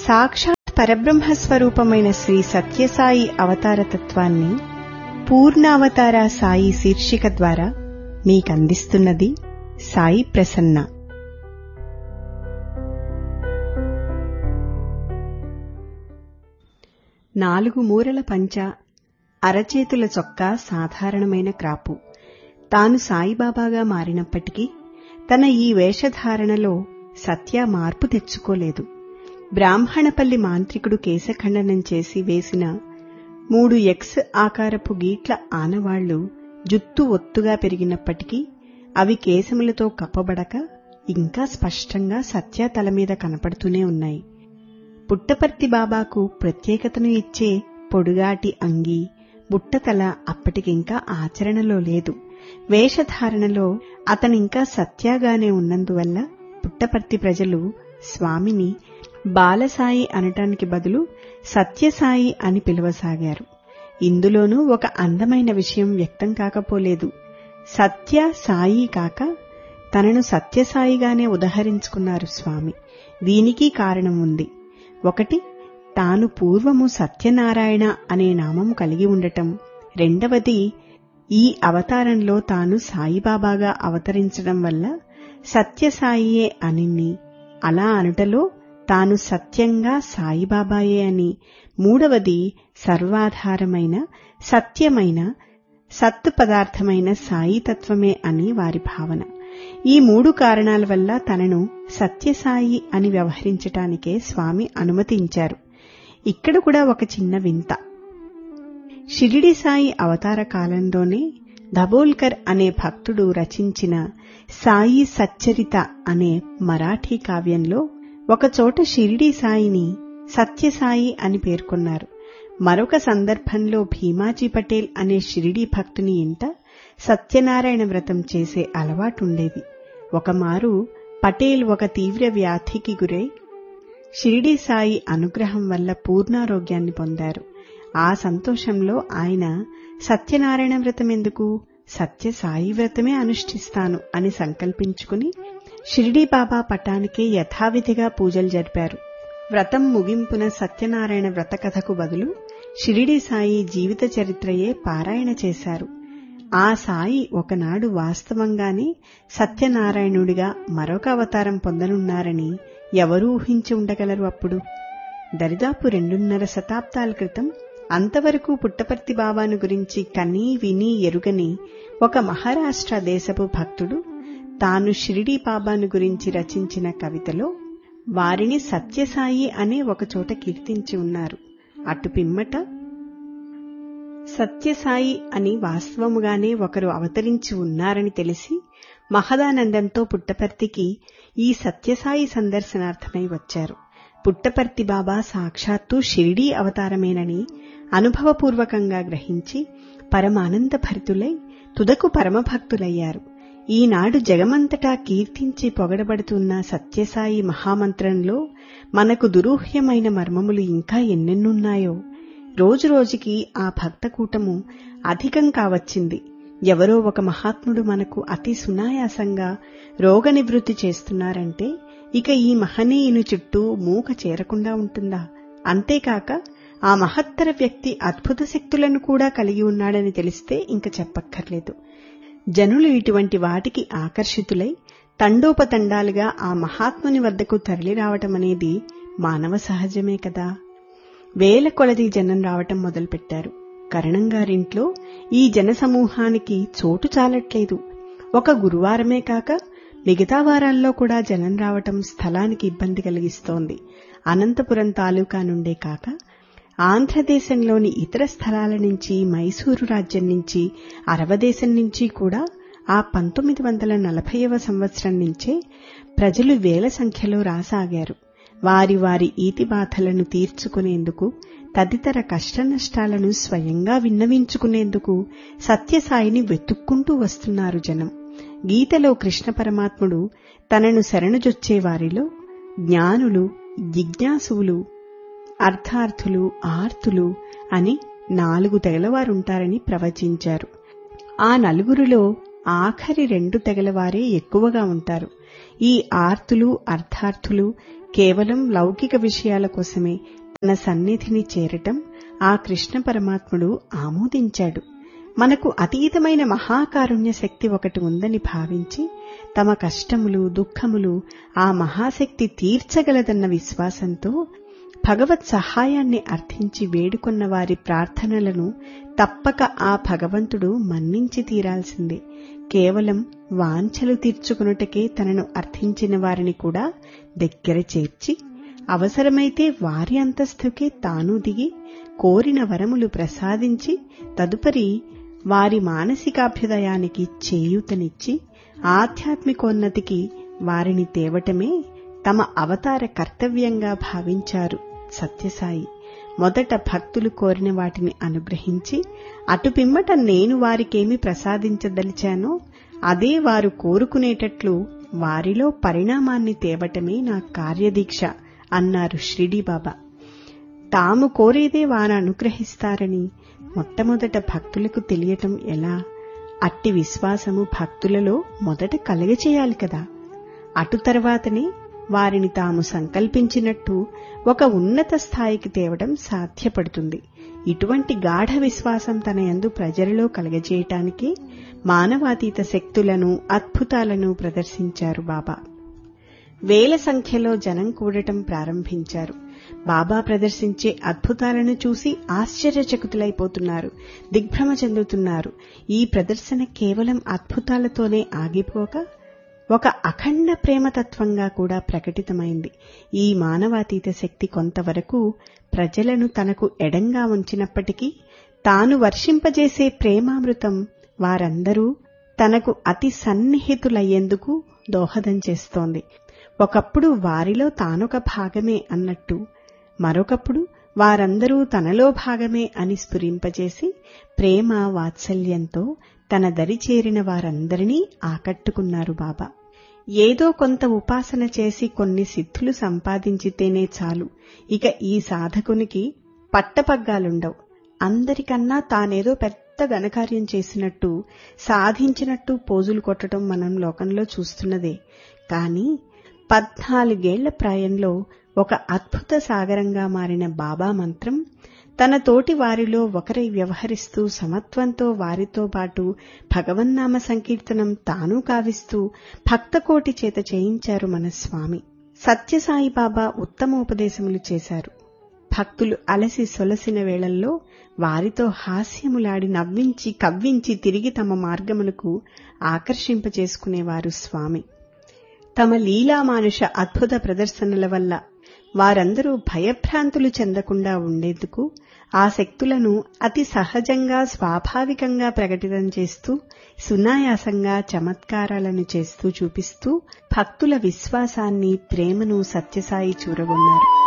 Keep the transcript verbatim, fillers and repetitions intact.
సాక్షాత్ పరబ్రహ్మస్వరూపమైన శ్రీ సత్యసాయి అవతారతత్వాన్ని పూర్ణావతార సాయి శీర్షిక ద్వారా మీకందిస్తున్నది సాయి ప్రసన్న. నాలుగు మూరల పంచ, అరచేతుల చొక్కా సాధారణమైన క్రాపు. తాను సాయిబాబాగా మారినప్పటికీ తన ఈ వేషధారణలో సత్య మార్పు తెచ్చుకోలేదు. బ్రాహ్మణపల్లి మాంత్రికుడు కేశఖండనం చేసి వేసిన మూడు ఎక్స్ ఆకారపు గీట్ల ఆనవాళ్లు జుత్తు ఒత్తుగా పెరిగినప్పటికీ అవి కేశములతో కప్పబడక ఇంకా స్పష్టంగా సత్య తల మీద కనపడుతూనే ఉన్నాయి. పుట్టపర్తి బాబాకు ప్రత్యేకతను ఇచ్చే పొడుగాటి అంగీ, బుట్టతల అప్పటికింకా ఆచరణలో లేదు. వేషధారణలో అతనింకా సత్యాగానే ఉన్నందువల్ల పుట్టపర్తి ప్రజలు స్వామిని బాలసాయి అనటానికి బదులు సత్యసాయి అని పిలవసాగారు. ఇందులోనూ ఒక అందమైన విషయం వ్యక్తం కాకపోలేదు. సత్య సాయి కాక తనను సత్యసాయిగానే ఉదహరించుకున్నారు స్వామి. దీనికి కారణం ఉంది. ఒకటి, తాను పూర్వము సత్యనారాయణ అనే నామము కలిగి ఉండటం. రెండవది, ఈ అవతారంలో తాను సాయిబాబాగా అవతరించడం వల్ల సత్యసాయియే అని, అలా అనుటలో తాను సత్యంగా సాయిబాబాయే అని. మూడవది, సర్వాధారమైన సత్యమైన సత్ పదార్థమైన సాయితత్వమే అని వారి భావన. ఈ మూడు కారణాల వల్ల తనను సత్యసాయి అని వ్యవహరించటానికే స్వామి అనుమతించారు. ఇక్కడ కూడా ఒక చిన్న వింత. షిరిడి సాయి అవతార కాలంలోనే దబోల్కర్ అనే భక్తుడు రచించిన సాయి సచ్చరిత అనే మరాఠీ కావ్యంలో ఒకచోట షిరిడి సాయిని సత్యసాయి అని పేర్కొన్నారు. మరొక సందర్భంలో భీమాజీ పటేల్ అనే షిరిడి భక్తుని ఇంట సత్యనారాయణ వ్రతం చేసే అలవాటుండేది. ఒకమారు పటేల్ ఒక తీవ్ర వ్యాధికి గురై షిరిడి సాయి అనుగ్రహం వల్ల పూర్ణారోగ్యాన్ని పొందారు. ఆ సంతోషంలో ఆయన సత్యనారాయణ వ్రతం ఎందుకు, సత్యసాయి వ్రతమే అనుష్ఠిస్తాను అని సంకల్పించుకుని షిరిడీ బాబా పటానికే యథావిధిగా పూజలు జరిపారు. వ్రతం ముగింపున సత్యనారాయణ వ్రత కథకు బదులు షిరిడీ సాయి జీవిత చరిత్రయే పారాయణ చేశారు. ఆ సాయి ఒకనాడు వాస్తవంగానే సత్యనారాయణుడిగా మరొక అవతారం పొందనున్నారని ఎవరూ ఊహించి ఉండగలరు? అప్పుడు దరిదాపు రెండున్నర శతాబ్దాల క్రితం అంతవరకు పుట్టపర్తి బాబాను గురించి కనీ విని ఎరుగని ఒక మహారాష్ట్ర దేశపు భక్తుడు తాను షిరిడీ బాబాను గురించి రచించిన కవితలో వారిని సత్యసాయి అనే ఒకచోట కీర్తించి ఉన్నారు. అటు పిమ్మట సత్యసాయి అని వాస్తవముగానే ఒకరు అవతరించి ఉన్నారని తెలిసి మహదానందంతో పుట్టపర్తికి ఈ సత్యసాయి సందర్శనార్థమై వచ్చారు. పుట్టపర్తి బాబా సాక్షాత్తు షిరిడీ అవతారమేనని అనుభవపూర్వకంగా గ్రహించి పరమానంద భరితులై తుదకు పరమభక్తులయ్యారు. ఈనాడు జగమంతటా కీర్తించి పొగడబడుతున్న సత్యసాయి మహామంత్రంలో మనకు దురూహ్యమైన మర్మములు ఇంకా ఎన్నెన్నున్నాయో. రోజురోజుకి ఆ భక్తకూటము అధికం కావచ్చింది. ఎవరో ఒక మహాత్ముడు మనకు అతి సునాయాసంగా రోగ నివృత్తి చేస్తున్నారంటే ఇక ఈ మహనీయుని చుట్టూ మూక చేరకుండా ఉంటుందా? అంతేకాక ఆ మహత్తర వ్యక్తి అద్భుత శక్తులను కూడా కలిగి ఉన్నాడని తెలిస్తే ఇంక చెప్పక్కర్లేదు. జనులు ఇటువంటి వాటికి ఆకర్షితులై తండోపతండాలుగా ఆ మహాత్ముని వద్దకు తరలిరావటమనేది మానవ సహజమే కదా. వేల కొలది జనం రావటం మొదలుపెట్టారు. కరణంగారింట్లో ఈ జనసమూహానికి చోటు చాలట్లేదు. ఒక గురువారమే కాక మిగతా వారాల్లో కూడా జనం రావటం స్థలానికి ఇబ్బంది కలిగిస్తోంది. అనంతపురం తాలూకా నుండే కాక ఆంధ్రదేశంలోని ఇతర స్థలాల నుంచి, మైసూరు రాజ్యం నుంచి, అరవదేశం నుంచి కూడా ఆ పంతొమ్మిది వందల నలభైవ సంవత్సరం నుంచే ప్రజలు వేల సంఖ్యలో రాసాగారు. వారి వారి ఈతిబాధలను తీర్చుకునేందుకు, తదితర కష్టనష్టాలను స్వయంగా విన్నవించుకునేందుకు సత్యసాయిని వెతుక్కుంటూ వస్తున్నారు జనం. గీతలో కృష్ణ పరమాత్ముడు తనను శరణుజొచ్చే వారిలో జ్ఞానులు, జిజ్ఞాసువులు, అర్థార్థులు, ఆర్తులు అని నాలుగు తెగలవారుంటారని ప్రవచించారు. ఆ నలుగురిలో ఆఖరి రెండు తెగలవారే ఎక్కువగా ఉంటారు. ఈ ఆర్తులు, అర్థార్థులు కేవలం లౌకిక విషయాల కోసమే తన సన్నిధిని చేరటం ఆ కృష్ణ పరమాత్ముడు ఆమోదించాడు. మనకు అతీతమైన మహాకారుణ్య శక్తి ఒకటి ఉందని భావించి తమ కష్టములు దుఃఖములు ఆ మహాశక్తి తీర్చగలదన్న విశ్వాసంతో భగవత్ సహాయాన్ని అర్థించి వేడుకొన్న వారి ప్రార్థనలను తప్పక ఆ భగవంతుడు మన్నించి తీరాల్సిందే. కేవలం వాంఛలు తీర్చుకొనుటకే తనను అర్థించిన వారిని కూడా దగ్గర చేర్చి అవసరమైతే వారి అంతస్తుకే తాను దిగి కోరిన వరములు ప్రసాదించి తదుపరి వారి మానసికాభ్యుదయానికి చేయూతనిచ్చి ఆధ్యాత్మికోన్నతికి వారిని తేవటమే తమ అవతార కర్తవ్యంగా భావించారు సత్యసాయి. మొదట భక్తులు కోరిన వాటిని అనుగ్రహించి అటు పిమ్మట నేను వారికేమి ప్రసాదించదలిచానో అదే వారు కోరుకునేటట్లు వారిలో పరిణామాన్ని తేవటమే నా కార్యదీక్ష అన్నారు షిరిడీబాబా. తాము కోరేదే వారు అనుగ్రహిస్తారని మొట్టమొదట భక్తులకు తెలియటం ఎలా? అట్టి విశ్వాసము భక్తులలో మొదట కలగచేయాలి కదా. అటు తర్వాతనే వారిని తాము సంకల్పించినట్టు ఒక ఉన్నత స్థాయికి తేవడం సాధ్యపడుతుంది. ఇటువంటి గాఢ విశ్వాసం తన యందు ప్రజలలో కలగజేయటానికి మానవాతీత శక్తులను అద్భుతాలను ప్రదర్శించారు బాబా. వేల సంఖ్యలో జనం కూడటం ప్రారంభించారు. బాబా ప్రదర్శించే అద్భుతాలను చూసి ఆశ్చర్యచకితులైపోతున్నారు, దిగ్భ్రమ చెందుతున్నారు. ఈ ప్రదర్శన కేవలం అద్భుతాలతోనే ఆగిపోక ఒక అఖండ ప్రేమతత్వంగా కూడా ప్రకటితమైంది. ఈ మానవాతీత శక్తి కొంతవరకు ప్రజలను తనకు ఎడంగా ఉంచినప్పటికీ తాను వర్షింపజేసే ప్రేమామృతం వారందరూ తనకు అతి సన్నిహితులయ్యేందుకు దోహదం చేస్తోంది. ఒకప్పుడు వారిలో తానొక భాగమే అన్నట్టు, మరొకప్పుడు వారందరూ తనలో భాగమే అని స్ఫురింపజేసి ప్రేమ వాత్సల్యంతో తన దరి చేరిన వారందరినీ ఆకట్టుకున్నారు బాబా. ఏదో కొంత ఉపాసన చేసి కొన్ని సిద్ధులు సంపాదించితేనే చాలు, ఇక ఈ సాధకునికి పట్టపగ్గాలుండవు. అందరికన్నా తానేదో పెద్ద ఘనకార్యం చేసినట్టు సాధించినట్టు పోజులు కొట్టడం మనం లోకంలో చూస్తున్నదే. కాని పద్నాలుగేళ్ల ప్రాయంలో ఒక అద్భుత సాగరంగా మారిన బాబా మంత్రం తన తోటి వారిలో ఒకరై వ్యవహరిస్తూ సమత్వంతో వారితో పాటు భగవన్నామ సంకీర్తనం తానూ కావిస్తూ భక్తకోటి చేత చేయించారు మన స్వామి. సత్యసాయి బాబా ఉత్తమోపదేశములు చేశారు. భక్తులు అలసి సొలసిన వేళల్లో వారితో హాస్యములాడి నవ్వించి కవ్వించి తిరిగి తమ మార్గములకు ఆకర్షింపచేసుకునేవారు స్వామి. తమ లీలామానుష అద్భుత ప్రదర్శనల వల్ల వారందరూ భయభ్రాంతులు చెందకుండా ఉండేందుకు ఆ శక్తులను అతి సహజంగా స్వాభావికంగా ప్రకటితం చేస్తూ సునాయాసంగా చమత్కారాలను చేస్తూ చూపిస్తూ భక్తుల విశ్వాసాన్ని ప్రేమను సత్యసాయి చూరగొన్నారు.